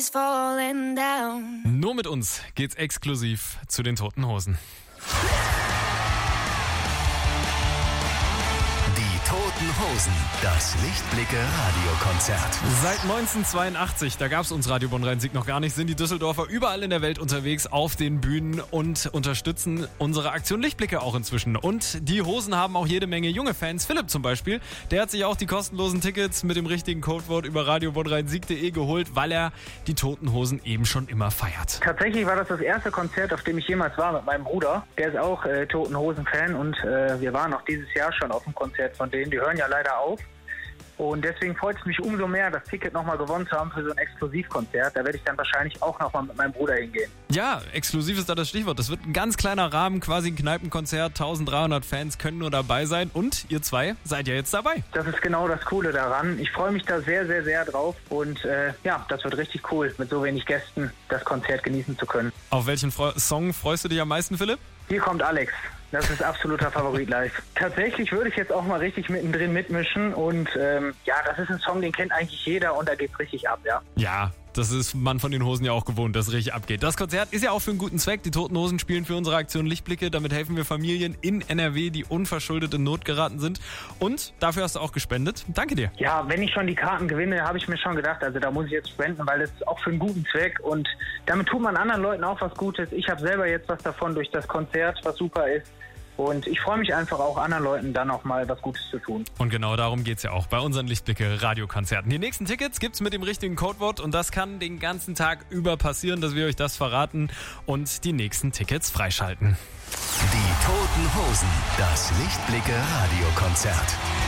Nur mit uns geht's exklusiv zu den Toten Hosen. Die Toten Hosen, das Lichtblicke-Radiokonzert. Seit 1982, da gab's uns Radio Bonn-Rhein-Sieg noch gar nicht, sind die Düsseldorfer überall in der Welt unterwegs auf den Bühnen und unterstützen unsere Aktion Lichtblicke auch inzwischen. Und die Hosen haben auch jede Menge junge Fans. Philipp zum Beispiel, der hat sich auch die kostenlosen Tickets mit dem richtigen Codewort über radiobonn-rhein-sieg.de geholt, weil er die Toten Hosen eben schon immer feiert. Tatsächlich war das erste Konzert, auf dem ich jemals war mit meinem Bruder. Der ist auch Toten Hosen-Fan und wir waren auch dieses Jahr schon auf dem Konzert von denen. Die hören ja leider auf. Und deswegen freut es mich umso mehr, das Ticket nochmal gewonnen zu haben für so ein Exklusivkonzert. Da werde ich dann wahrscheinlich auch nochmal mit meinem Bruder hingehen. Ja, exklusiv ist da das Stichwort. Das wird ein ganz kleiner Rahmen, quasi ein Kneipenkonzert. 1300 Fans können nur dabei sein. Und ihr zwei seid ja jetzt dabei. Das ist genau das Coole daran. Ich freue mich da sehr, sehr, sehr drauf. Und ja, das wird richtig cool, mit so wenig Gästen das Konzert genießen zu können. Auf welchen Song freust du dich am meisten, Philipp? Hier kommt Alex. Das ist absoluter Favorit live. Tatsächlich würde ich jetzt auch mal richtig mittendrin mitmischen und ja, das ist ein Song, den kennt eigentlich jeder und da geht's richtig ab, ja. Ja, das ist man von den Hosen ja auch gewohnt, dass es richtig abgeht. Das Konzert ist ja auch für einen guten Zweck. Die Toten Hosen spielen für unsere Aktion Lichtblicke. Damit helfen wir Familien in NRW, die unverschuldet in Not geraten sind. Und dafür hast du auch gespendet. Danke dir. Ja, wenn ich schon die Karten gewinne, habe ich mir schon gedacht, also da muss ich jetzt spenden, weil das ist auch für einen guten Zweck und damit tut man anderen Leuten auch was Gutes. Ich habe selber jetzt was davon durch das Konzert, was super ist. Und ich freue mich einfach auch, anderen Leuten dann auch mal was Gutes zu tun. Und genau darum geht's ja auch bei unseren Lichtblicke-Radiokonzerten. Die nächsten Tickets gibt's mit dem richtigen Codewort und das kann den ganzen Tag über passieren, dass wir euch das verraten und die nächsten Tickets freischalten. Die Toten Hosen, das Lichtblicke-Radiokonzert.